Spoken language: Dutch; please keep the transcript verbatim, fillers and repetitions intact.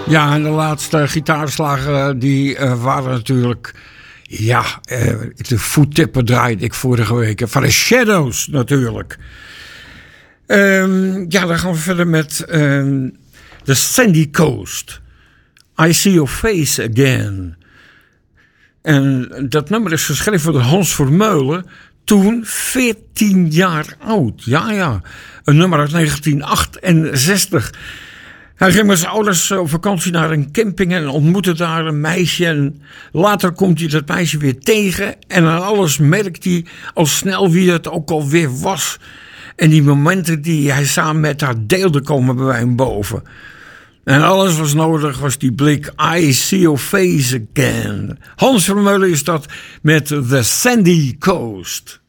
Ja, en de laatste gitaarslagen die uh, waren natuurlijk... Ja, uh, de voettippen draaide ik vorige week. Van de Shadows natuurlijk. Um, ja, dan gaan we verder met um, The Sandy Coast. I See Your Face Again. En dat nummer is geschreven door Hans Vermeulen. Toen veertien jaar oud. Ja, ja. Een nummer uit negentien achtenzestig. Hij ging met zijn ouders op vakantie naar een camping en ontmoette daar een meisje. En later komt hij dat meisje weer tegen. En aan alles merkt hij al snel wie het ook alweer was. En die momenten die hij samen met haar deelde komen bij hem boven. En alles was nodig was die blik. I see your face again. Hans Vermeulen is dat met The Sandy Coast.